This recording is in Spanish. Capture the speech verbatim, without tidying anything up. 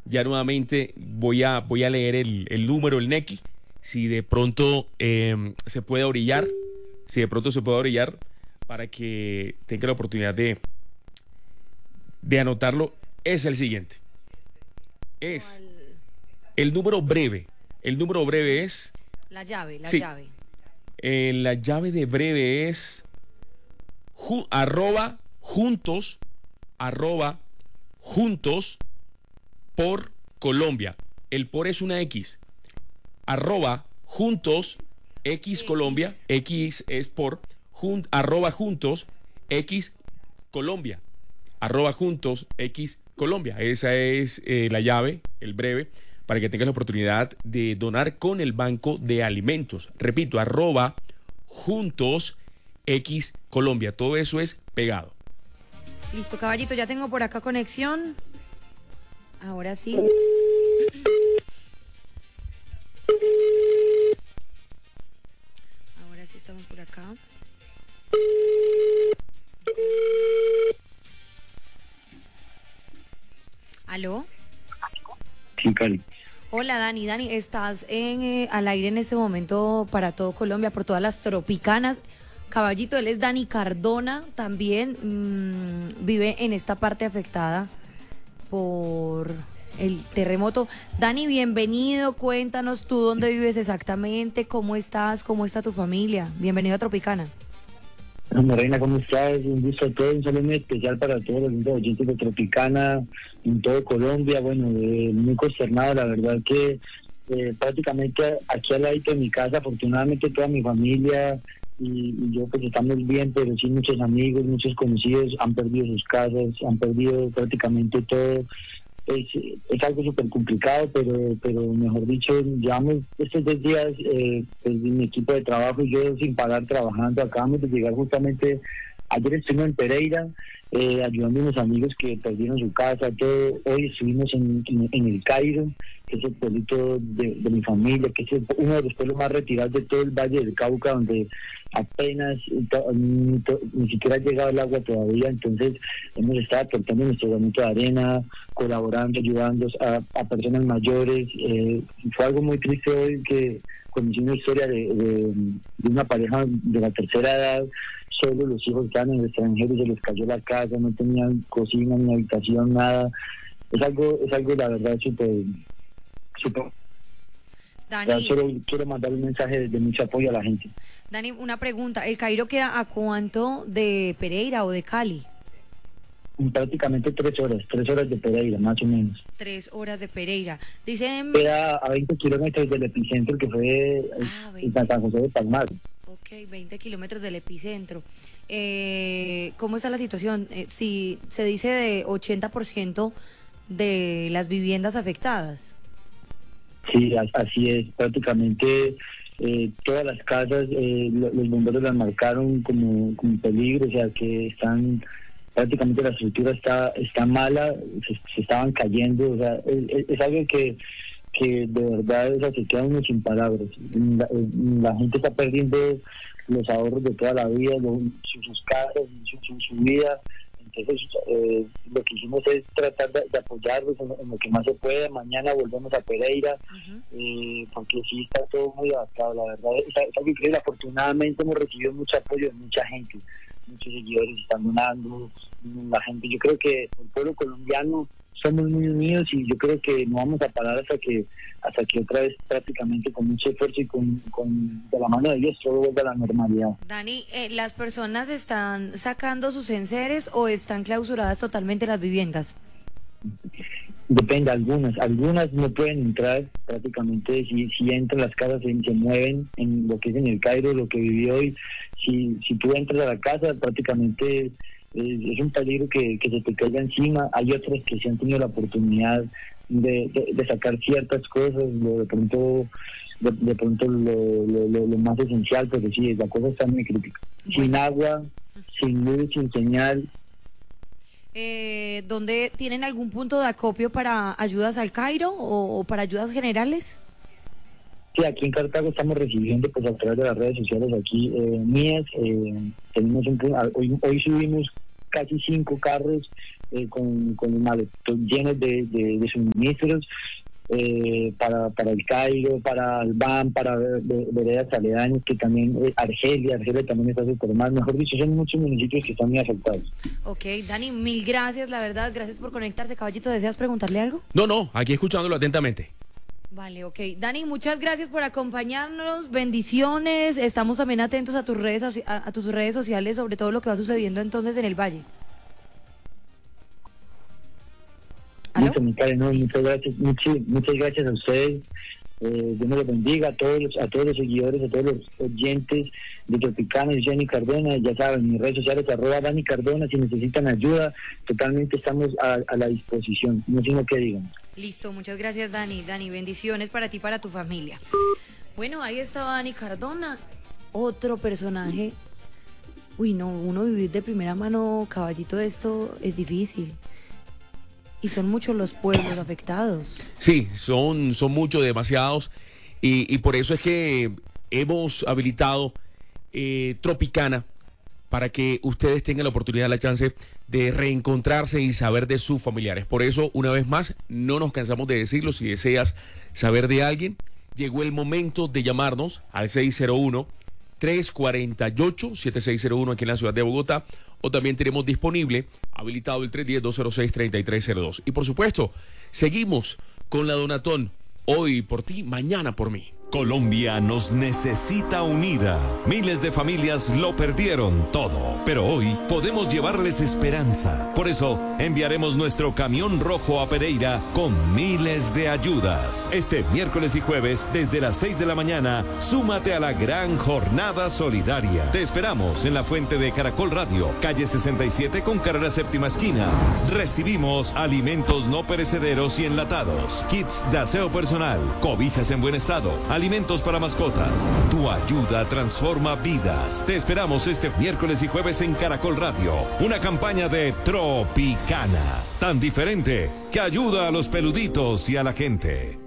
Ya nuevamente voy a, voy a leer el, el número, el Nequi, si de pronto eh, se puede orillar, si de pronto se puede orillar para que tenga la oportunidad de, de anotarlo. Es el siguiente. Es ¿Cuál? el número breve. El número breve es, La llave, la sí, llave. eh, la llave de breve es ju- arroba juntos, arroba juntos por Colombia. El por es una X. Arroba juntos X Colombia. X. X es por jun, arroba juntos X Colombia. Arroba juntos X Colombia. Esa es eh, la llave, el breve, para que tengas la oportunidad de donar con el Banco de Alimentos. Repito, arroba juntos X Colombia. Todo eso es pegado. Listo, caballito, ya tengo por acá conexión. Ahora sí. Ahora sí estamos por acá. ¿Aló? Sí, Cali. Hola, Dani. Dani, estás en, eh, al aire en este momento para todo Colombia, por todas las tropicanas. Caballito, él es Dani Cardona, también mmm, vive en esta parte afectada por el terremoto. Dani, bienvenido. Cuéntanos tú dónde vives exactamente, cómo estás, cómo está tu familia. Bienvenido a Tropicana. Ana Reina, ¿cómo estás? Un gusto a todos, un saludo muy especial para todos los oyentes de Tropicana en todo Colombia. Bueno, eh, muy consternado, la verdad que eh, prácticamente aquí al ladito de mi casa, afortunadamente toda mi familia y, y yo pues estamos bien, pero sí muchos amigos, muchos conocidos han perdido sus casas, han perdido prácticamente todo. Es, es algo súper complicado, pero pero mejor dicho, llevamos estos dos días, eh, pues, mi equipo de trabajo y yo sin parar trabajando. Acabamos de llegar justamente, ayer estuvimos en Pereira, eh, ayudando a unos amigos que perdieron su casa, todo. Hoy estuvimos en, en, en el Cairo, que es el pueblito de, de mi familia, que es el, uno de los pueblos más retirados de todo el Valle del Cauca, donde apenas ni, ni siquiera ha llegado el agua todavía. Entonces hemos estado aportando nuestro granito de arena, colaborando, ayudando a, a personas mayores. Eh, fue algo muy triste hoy que conocí una historia de, de, de una pareja de la tercera edad. Solo los hijos estaban en el extranjero y se les cayó la casa, no tenían cocina ni habitación, nada. Es algo, es algo la verdad súper, súper. Dani, Solo quiero mandar un mensaje de, de mucho apoyo a la gente. Dani, una pregunta. ¿El Cairo queda a cuánto de Pereira o de Cali? Prácticamente tres horas, tres horas de Pereira, más o menos. Tres horas de Pereira. Dicen... Queda a veinte kilómetros del epicentro, que fue Ah, en veinte. San José de Palmar. Ok, veinte kilómetros del epicentro. Eh, ¿Cómo está la situación? Eh, si se dice de ochenta por ciento de las viviendas afectadas. Sí, a- así es. Prácticamente eh, todas las casas, eh, lo- los bomberos las marcaron como, como peligro, o sea que están, prácticamente la estructura está está mala, se, se estaban cayendo, o sea, es, es- es algo que que de verdad, o sea, se queda uno sin palabras. La, eh, la gente está perdiendo los ahorros de toda la vida, lo- sus, sus casas, su, su, su vida. Entonces, eh, lo que hicimos es tratar de, de apoyarlos en, lo en lo que más se puede. Mañana volvemos a Pereira, Ujú. eh, porque sí está todo muy adaptado, la verdad. Es, es algo increíble. Afortunadamente hemos recibido mucho apoyo de mucha gente. Muchos seguidores están donando, la gente. Yo creo que el pueblo colombiano somos muy unidos y yo creo que no vamos a parar hasta que hasta que otra vez prácticamente con mucho esfuerzo y con, con de la mano de Dios todo vuelva a la normalidad. Dani, eh, ¿las personas están sacando sus enseres o están clausuradas totalmente las viviendas? Depende, algunas, algunas no pueden entrar prácticamente, si, si entran las casas se, se mueven en lo que es en el Cairo, lo que viví hoy. Si, si tú entras a la casa prácticamente es, es un peligro que, que se te caiga encima. Hay otras que se han tenido la oportunidad de, de, de sacar ciertas cosas, lo, de pronto de, de pronto lo, lo, lo, lo más esencial, pero sí, la cosa está muy crítica. Bueno. Sin agua, sin luz, sin señal. Eh, ¿Dónde tienen algún punto de acopio para ayudas al Cairo o, o para ayudas generales? Sí, aquí en Cartago estamos recibiendo pues a través de las redes sociales aquí eh, mías, eh, tenemos un, pu- hoy, hoy subimos casi cinco carros eh, con, con maletos llenos de, de, de suministros eh, para, para el Cairo, para Albán, para veredas aledañas, que también eh, Argelia, Argelia también está súper mal. Mejor dicho, son muchos municipios que están muy afectados. Ok, Dani, mil gracias, la verdad, gracias por conectarse. Caballito, ¿deseas preguntarle algo? No, no, aquí escuchándolo atentamente. Vale, ok. Dani, muchas gracias por acompañarnos, bendiciones. Estamos también atentos a tus redes, a, a tus redes sociales sobre todo lo que va sucediendo entonces en el Valle. ¿Aló? Listo, mi Karen, no, muchas gracias, muchas, muchas gracias a ustedes. Eh, Dios me los bendiga a todos los, a todos los seguidores, a todos los oyentes de Tropicana y Dani Cardona. Ya saben, mis redes sociales, arroba Dani Cardona. Si necesitan ayuda, totalmente estamos a, a la disposición. No sé lo que digan. Listo, muchas gracias, Dani. Dani, bendiciones para ti y para tu familia. Bueno, ahí estaba Dani Cardona, otro personaje. Uy, no, uno vivir de primera mano, caballito, de esto es difícil. Y son muchos los pueblos afectados. Sí, son, son muchos, demasiados. Y, y por eso es que hemos habilitado eh, Tropicana para que ustedes tengan la oportunidad, la chance de reencontrarse y saber de sus familiares. Por eso, una vez más, no nos cansamos de decirlo. Si deseas saber de alguien, llegó el momento de llamarnos al seis cero uno, tres cuatro ocho, siete seis cero uno aquí en la ciudad de Bogotá. O también tenemos disponible, habilitado el tres uno cero, dos cero seis, tres tres cero dos. Y por supuesto, seguimos con la Donatón. Hoy por ti, mañana por mí. Colombia nos necesita unida. Miles de familias lo perdieron todo, pero hoy podemos llevarles esperanza. Por eso enviaremos nuestro camión rojo a Pereira con miles de ayudas. Este miércoles y jueves desde las seis de la mañana, súmate a la gran jornada solidaria. Te esperamos en la fuente de Caracol Radio, calle sesenta y siete con carrera séptima esquina. Recibimos alimentos no perecederos y enlatados, kits de aseo personal, cobijas en buen estado, alimentos para mascotas. Tu ayuda transforma vidas. Te esperamos este miércoles y jueves en Caracol Radio. Una campaña de Tropicana, tan diferente que ayuda a los peluditos y a la gente.